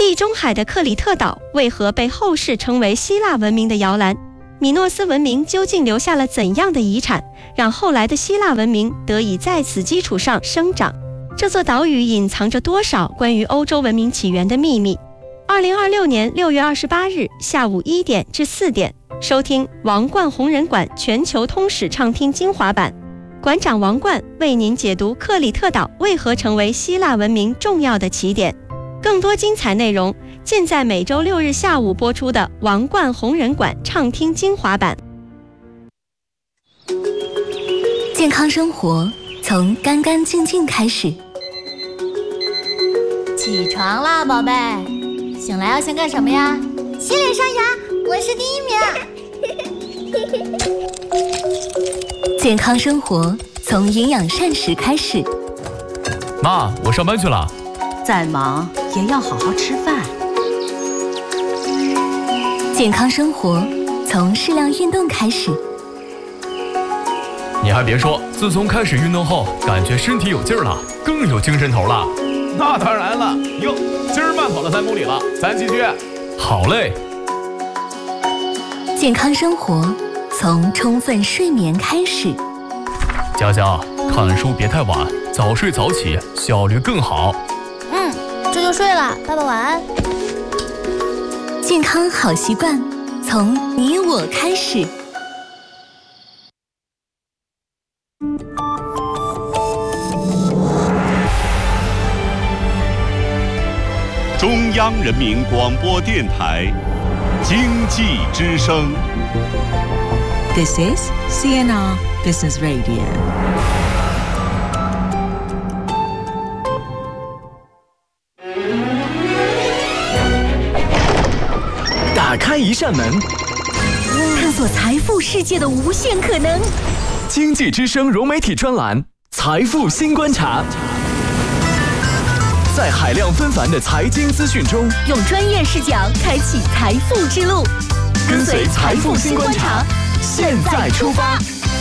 地中海的克里特岛为何被后世称为希腊文明的摇篮？米诺斯文明究竟留下了怎样的遗产，让后来的希腊文明得以在此基础上生长？这座岛屿隐藏着多少关于欧洲文明起源的秘密？2026年6月28日下午1点至4点，收听王冠红人馆全球通史畅听精华版，馆长王冠为您解读克里特岛为何成为希腊文明重要的起点。更多精彩内容尽在每周6日下午播出的王冠红人馆畅听精华版。 健康生活从干干净净开始。 起床啦，宝贝！醒来要先干什么呀？ 洗脸刷牙，我是第1名。 健康生活从营养膳食开始。 妈，我上班去了。 再忙也要好好吃饭。 健康生活从适量运动开始。 你还别说，自从开始运动后，感觉身体有劲儿了，更有精神头了。 那当然了，哟，今儿慢跑了3公里了，咱继续。 好嘞。 健康生活从充分睡眠开始。 佳佳，看书别太晚，早睡早起，效率更好。 这就睡了，爸爸晚安。 健康好习惯从你我开始。 中央人民广播电台经济之声。 This is CNR Business Radio。 打开一扇门， 探索财富世界的无限可能。 经济之声融媒体专栏《财富新观察》，在海量纷繁的财经资讯中， 用专业视角开启财富之路。 跟随财富新观察，现在出发。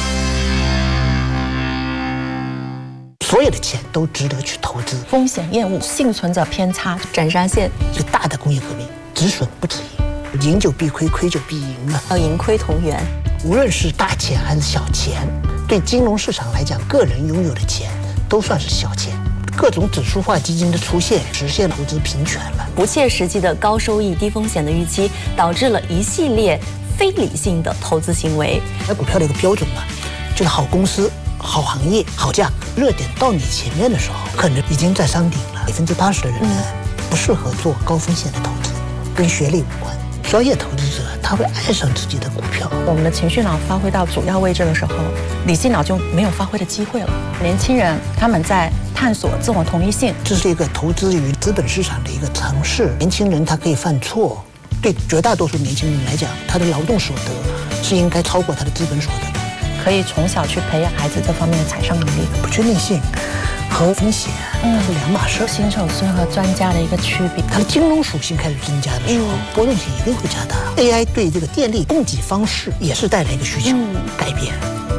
所有的钱都值得去投资。 风险厌恶，幸存者偏差，斩杀线。 这大的工业革命，止损不止盈，赢就必亏，亏就必赢嘛， 要盈亏同源。 无论是大钱还是小钱，对金融市场来讲，个人拥有的钱都算是小钱。各种指数化基金的出现，实现投资平权了。 不切实际的高收益、低风险的预期，导致了一系列非理性的投资行为。 买股票的一个标准嘛，就是好公司、好行业、好价格。热点到你前面的时候，可能已经在山顶了。80%的人呢，不适合做高风险的投资，跟学历无关。专业投资者他会爱上自己的股票。 我们的情绪脑发挥到主要位置的时候，理性脑就没有发挥的机会了。年轻人他们在探索自我同一性， 这是一个投资于资本市场的一个尝试。年轻人他可以犯错，对绝大多数年轻人来讲，他的劳动所得是应该超过他的资本所得的。 可以从小去培养孩子这方面的财商能力。 不确定性和风险是两码事。 新手村和专家的一个区别， 它的金融属性开始增加的时候，波动性一定会加大。AI 对这个电力供给方式也是带来一个需求改变。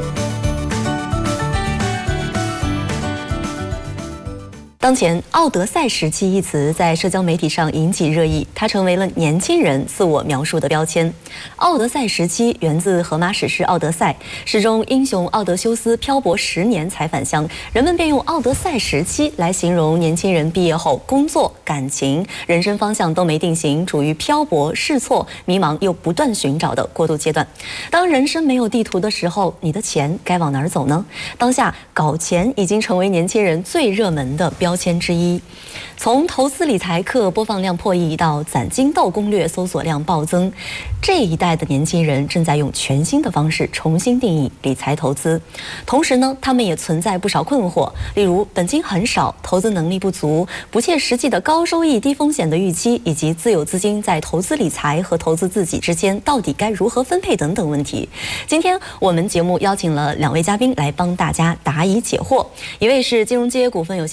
当前“奥德赛时期”一词在社交媒体上引起热议，它成为了年轻人自我描述的标签。奥德赛时期源自荷马史诗《奥德赛》，诗中英雄奥德修斯漂泊10年才返乡，人们便用奥德赛时期来形容年轻人毕业后工作、感情、人生方向都没定型，处于漂泊、试错、迷茫又不断寻找的过渡阶段。当人生没有地图的时候，你的钱该往哪儿走呢？当下搞钱已经成为年轻人最热门的标签之一。从投资理财课播放量破亿到攒金豆攻略搜索量暴增，这一代的年轻人正在用全新的方式重新定义理财投资。同时呢，他们也存在不少困惑，例如本金很少、投资能力不足、不切实际的高收益低风险的预期，以及自有资金在投资理财和投资自己之间到底该如何分配等等问题。今天我们节目邀请了2位嘉宾来帮大家答疑解惑，一位是金融街股份有限公司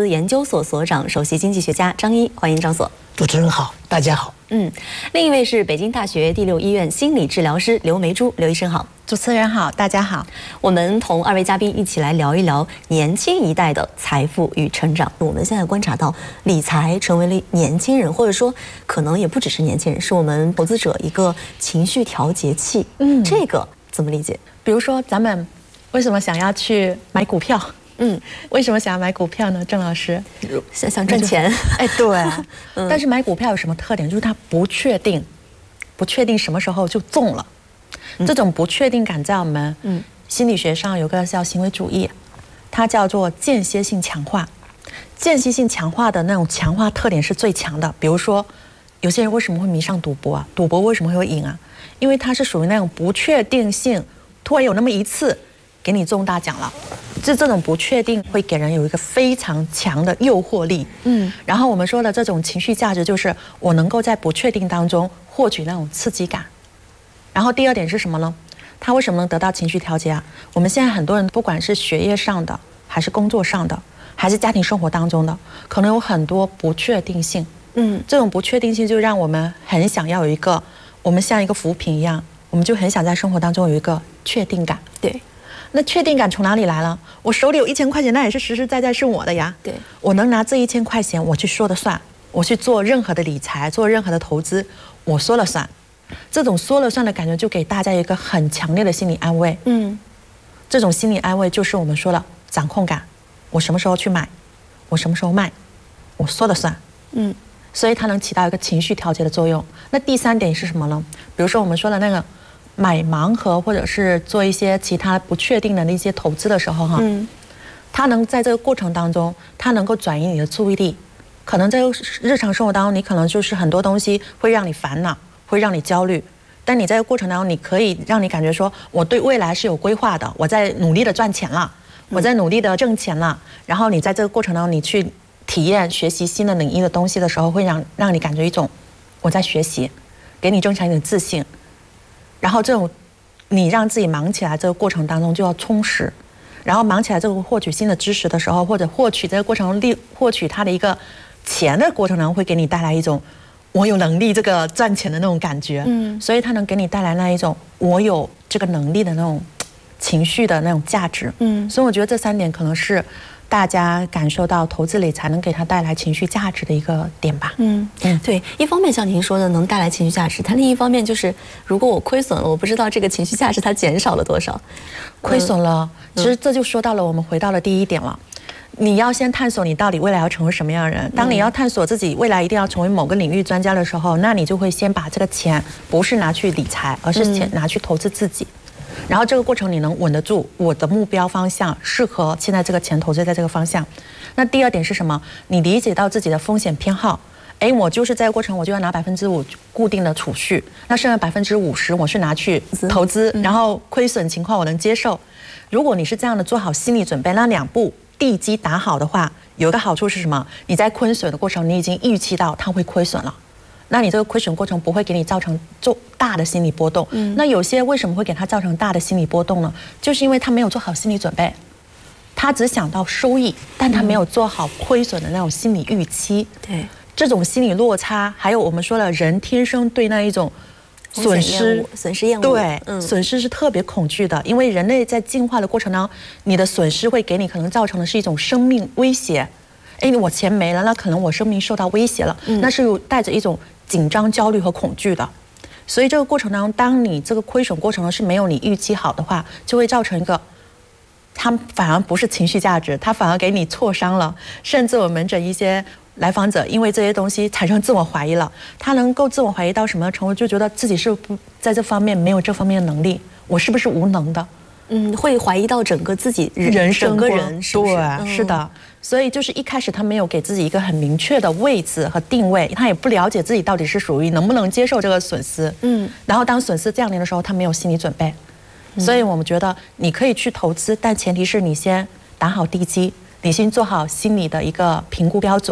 资研究所所长、首席经济学家张一，欢迎张所。 主持人好，大家好。 另一位是北京大学第6医院心理治疗师刘梅珠，刘医生好。 主持人好，大家好。 我们同2位嘉宾一起来聊一聊年轻一代的财富与成长。我们现在观察到，理财成为了年轻人，或者说可能也不只是年轻人，是我们投资者一个情绪调节器。这个怎么理解？ 比如说，咱们为什么想要去买股票？为什么想要买股票呢？郑老师， 想赚钱。 哎，对。但是买股票有什么特点？就是它不确定，不确定什么时候就中了。这种不确定感在我们心理学上有个叫行为主义，它叫做间歇性强化。间歇性强化的那种强化特点是最强的。比如说，有些人为什么会迷上赌博啊？赌博为什么会赢啊？因为它是属于那种不确定性，突然有那么一次给你中大奖了。这种不确定会给人有一个非常强的诱惑力。然后我们说的这种情绪价值，就是我能够在不确定当中获取那种刺激感。然后第二点是什么呢？他为什么能得到情绪调节啊？我们现在很多人不管是学业上的，还是工作上的，还是家庭生活当中的，可能有很多不确定性。这种不确定性就让我们很想要有一个，我们像一个浮萍一样，我们就很想在生活当中有一个确定感。 对。 那确定感从哪里来了？我手里有1000块钱，那也是实实在在是我的呀。 对。 我能拿这1000块钱，我去说了算，我去做任何的理财，做任何的投资，我说了算。这种说了算的感觉就给大家一个很强烈的心理安慰。这种心理安慰就是我们说了掌控感。我什么时候去买，我什么时候卖，我说了算。所以它能起到一个情绪调节的作用。那第3点是什么呢？比如说我们说的那个买盲盒，或者是做一些其他不确定的一些投资的时候，它能在这个过程当中，它能够转移你的注意力。可能在日常生活当中，你可能就是很多东西会让你烦恼，会让你焦虑，但你在这个过程当中，你可以让你感觉说，我对未来是有规划的，我在努力的赚钱了，我在努力的挣钱了。然后你在这个过程当中，你去体验学习新的领域的东西的时候，会让你感觉一种我在学习，给你增强一点自信。然后这种你让自己忙起来这个过程当中就要充实，然后忙起来这个获取新的知识的时候，或者获取这个过程中获取它的一个钱的过程当中，会给你带来一种我有能力这个赚钱的那种感觉。所以它能给你带来那一种我有这个能力的那种情绪的那种价值。所以我觉得这3点可能是大家感受到投资理财能给它带来情绪价值的一个点吧。 对，一方面像您说的能带来情绪价值，但另一方面就是如果我亏损了，我不知道这个情绪价值它减少了多少。 亏损了，其实这就说到了我们回到了第1点了。你要先探索你到底未来要成为什么样的人。当你要探索自己未来一定要成为某个领域专家的时候，那你就会先把这个钱不是拿去理财，而是钱拿去投资自己。然后这个过程你能稳得住，我的目标方向适合现在这个钱投资在这个方向。那第2点是什么？你理解到自己的风险偏好。我就是在这个过程我就要拿5%固定的储蓄，那剩下50%我是拿去投资，然后亏损情况我能接受。如果你是这样的做好心理准备，那2步地基打好的话，有一个好处是什么？你在亏损的过程你已经预期到它会亏损了，那你这个亏损过程不会给你造成大的心理波动。那有些为什么会给它造成大的心理波动呢？就是因为他没有做好心理准备，他只想到收益，但他没有做好亏损的那种心理预期。 对， 这种心理落差，还有我们说了，人天生对那一种损失厌恶， 对，损失是特别恐惧的。因为人类在进化的过程当中，你的损失会给你可能造成的是一种生命威胁。我钱没了，那可能我生命受到威胁了，那是有带着一种紧张、焦虑和恐惧的。所以这个过程当中，当你这个亏损过程是没有你预期好的话，就会造成一个，它反而不是情绪价值，它反而给你挫伤了。甚至我门诊一些来访者因为这些东西产生自我怀疑了，他能够自我怀疑到什么程度？就觉得自己是不在这方面没有这方面的能力，我是不是无能的？ 会怀疑到整个自己人生整个人是不是？ 对，是的。所以就是一开始他没有给自己一个很明确的位置和定位，他也不了解自己到底是属于能不能接受这个损失。然后当损失降临的时候，他没有心理准备。所以我们觉得你可以去投资，但前提是你先打好地基，你先做好心理的一个评估标准，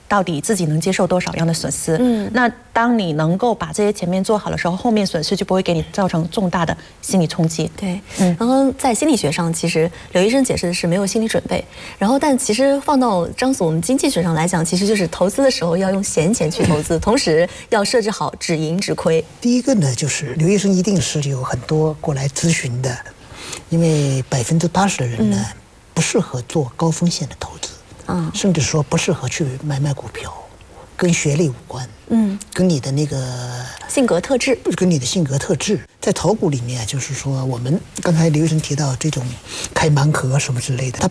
到底自己能接受多少样的损失。那当你能够把这些前面做好的时候，后面损失就不会给你造成重大的心理冲击。 对，然后在心理学上，其实刘医生解释的是没有心理准备。然后，但其实放到张所我们经济学上来讲，其实就是投资的时候要用闲钱去投资，同时要设置好只赢只亏。 第一个呢，就是刘医生一定是有很多过来咨询的，因为80%的人呢不适合做高风险的投资。甚至说不适合去买股票，跟学历无关，跟你的那个性格特质， 跟你的性格特质，在炒股里面，就是说我们刚才刘医生提到这种开盲盒什么之类的，它